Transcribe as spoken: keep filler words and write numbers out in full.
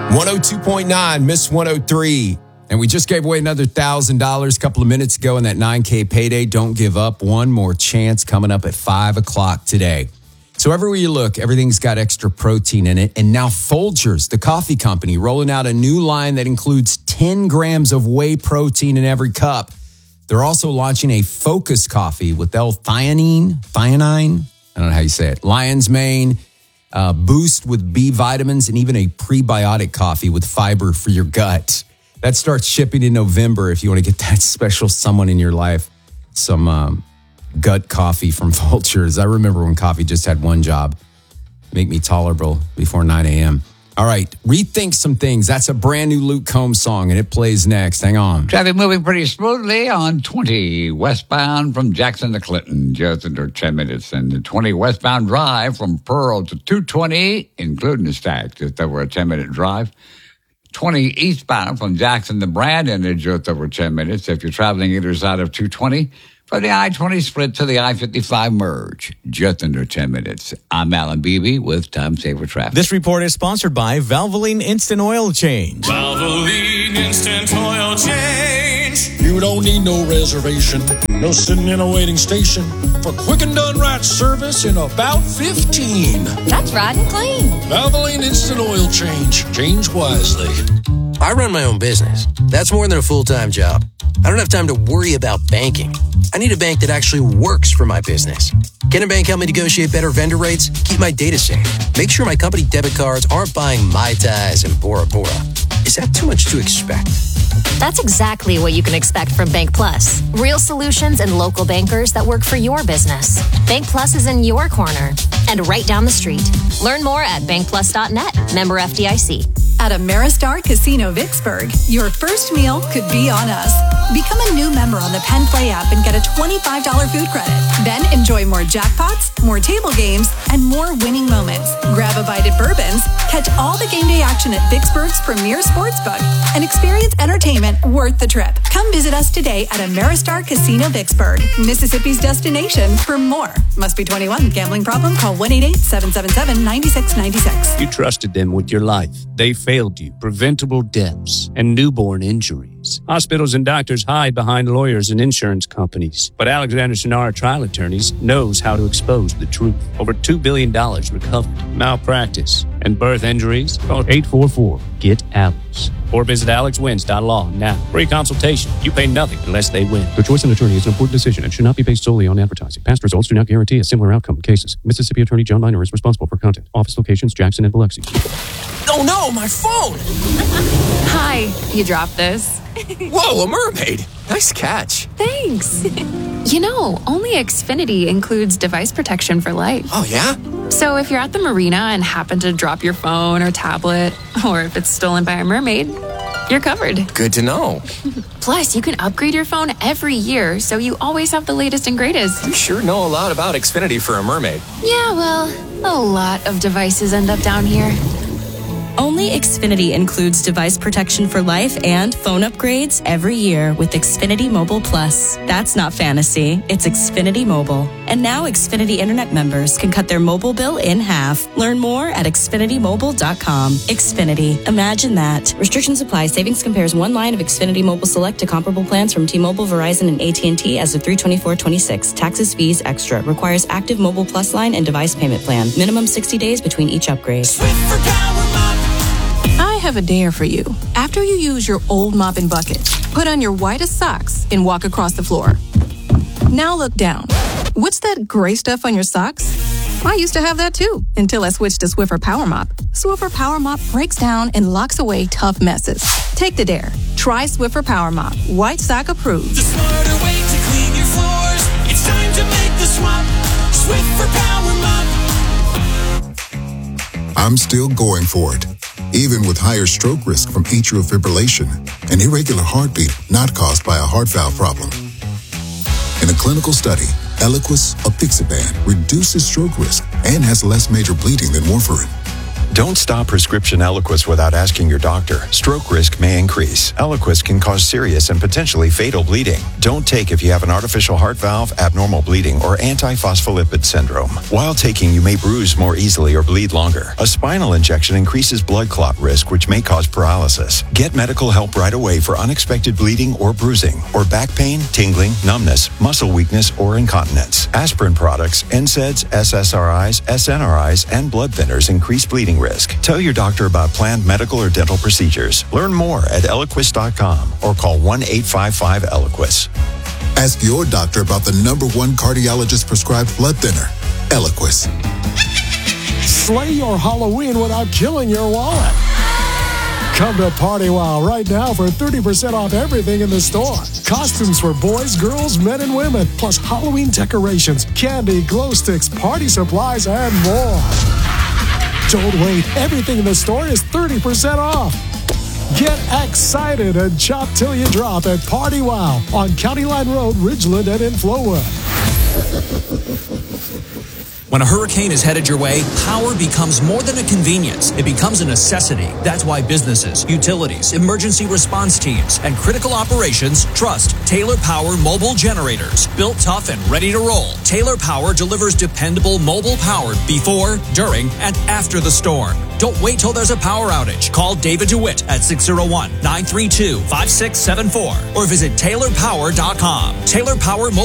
one oh two point nine, Miss one oh three. And we just gave away another one thousand dollars a couple of minutes ago in that nine K payday. Don't give up. One more chance coming up at five o'clock today. So everywhere you look, everything's got extra protein in it. And now Folgers, the coffee company, rolling out a new line that includes ten grams of whey protein in every cup. They're also launching a Focus coffee with L-theanine, theanine, I don't know how you say it, lion's mane, uh, boost with B vitamins, and even a prebiotic coffee with fiber for your gut. That starts shipping in November if you want to get that special someone in your life some um, gut coffee from Folgers. I remember when coffee just had one job, make me tolerable before nine a.m. All right, Rethink Some Things. That's a brand new Luke Combs song, and it plays next. Hang on. Traffic moving pretty smoothly on twenty westbound from Jackson to Clinton, just under ten minutes. And the twenty westbound drive from Pearl to two twenty, including the stack, just over a ten-minute drive. twenty eastbound from Jackson to Brandon is just over ten minutes if you're traveling either side of two twenty. For the I twenty split to the I fifty-five merge, just under ten minutes. I'm Alan Beebe with Time Saver Traffic. This report is sponsored by Valvoline Instant Oil Change. Valvoline Instant Oil Change. You don't need no reservation, no sitting in a waiting station for quick and done right service in about fifteen. That's right and clean. Valvoline Instant Oil Change. Change wisely. I run my own business. That's more than a full-time job. I don't have time to worry about banking. I need a bank that actually works for my business. Can a bank help me negotiate better vendor rates? Keep my data safe. Make sure my company debit cards aren't buying Mai Tais and Bora Bora. Is that too much to expect? That's exactly what you can expect from Bank Plus. Real solutions and local bankers that work for your business. Bank Plus is in your corner and right down the street. Learn more at bank plus dot net. Member F D I C. At Ameristar Casino Vicksburg, your first meal could be on us. Become a new member on the Penn Play app and get a twenty-five dollars food credit. Then enjoy more jackpots, more table games, and more winning moments. Grab a bite at Bourbon's, catch all the game day action at Vicksburg's premier sportsbook, and experience entertainment worth the trip. Come visit us today at Ameristar Casino Vicksburg, Mississippi's destination for more. Must be twenty-one. Gambling problem? Call one eight eight, seven seven seven, nine six nine six. You trusted them with your life. They failed you. Preventable deaths and newborn injuries. Hospitals and doctors hide behind lawyers and insurance companies. But Alexander Sonara Trial Attorneys knows how to expose the truth. Over two billion dollars recovered. Malpractice and birth injuries. Call eight four four, G E T Alex. Or visit alex wins dot law now. Free consultation. You pay nothing unless they win. The choice of an attorney is an important decision and should not be based solely on advertising. Past results do not guarantee a similar outcome in cases. Mississippi Attorney John Miner is responsible for content. Office locations Jackson and Biloxi. Oh no, my phone! Hi, you dropped this. Whoa, a mermaid! Nice catch. Thanks. You know, only Xfinity includes device protection for life. Oh, yeah? So if you're at the marina and happen to drop your phone or tablet, or if it's stolen by a mermaid, you're covered. Good to know. Plus, you can upgrade your phone every year, so you always have the latest and greatest. You sure know a lot about Xfinity for a mermaid. Yeah, well, a lot of devices end up down here. Only Xfinity includes device protection for life and phone upgrades every year with Xfinity Mobile Plus. That's not fantasy, it's Xfinity Mobile. And now Xfinity Internet members can cut their mobile bill in half. Learn more at xfinity mobile dot com. Xfinity, imagine that. Restrictions apply. Savings compares one line of Xfinity Mobile Select to comparable plans from T-Mobile, Verizon, and A T and T as of three twenty-four twenty-six. Taxes, fees, extra. Requires active Mobile Plus line and device payment plan. Minimum sixty days between each upgrade. I have a dare for you. After you use your old mop and bucket, put on your whitest socks and walk across the floor. Now look down. What's that gray stuff on your socks? I used to have that too, until I switched to Swiffer Power Mop. Swiffer Power Mop breaks down and locks away tough messes. Take the dare. Try Swiffer Power Mop. White sock approved. The smarter way to clean your floors. It's time to make the swap. Swiffer Power Mop. I'm still going for it. Even with higher stroke risk from atrial fibrillation, an irregular heartbeat not caused by a heart valve problem. In a clinical study, Eliquis apixaban reduces stroke risk and has less major bleeding than warfarin. Don't stop prescription Eliquis without asking your doctor. Stroke risk may increase. Eliquis can cause serious and potentially fatal bleeding. Don't take if you have an artificial heart valve, abnormal bleeding, or antiphospholipid syndrome. While taking, you may bruise more easily or bleed longer. A spinal injection increases blood clot risk, which may cause paralysis. Get medical help right away for unexpected bleeding or bruising, or back pain, tingling, numbness, muscle weakness, or incontinence. Aspirin products, N SAIDs, S S R Is, S N R Is, and blood thinners increase bleeding risk. Tell your doctor about planned medical or dental procedures. Learn more at Eliquis dot com or call one eight five five Eliquis. Ask your doctor about the number one cardiologist prescribed blood thinner, Eliquis. Slay your Halloween without killing your wallet. Come to Party Wow right now for thirty percent off everything in the store. Costumes for boys, girls, men, and women, plus Halloween decorations, candy, glow sticks, party supplies, and more. Don't wait. Everything in the store is thirty percent off. Get excited and shop till you drop at Party Wow on County Line Road, Ridgeland, and in Flowood. When a hurricane is headed your way, power becomes more than a convenience. It becomes a necessity. That's why businesses, utilities, emergency response teams, and critical operations trust Taylor Power mobile generators. Built tough and ready to roll, Taylor Power delivers dependable mobile power before, during, and after the storm. Don't wait till there's a power outage. Call David DeWitt at six oh one, nine three two, five six seven four or visit Taylor Power dot com. Taylor Power Mobile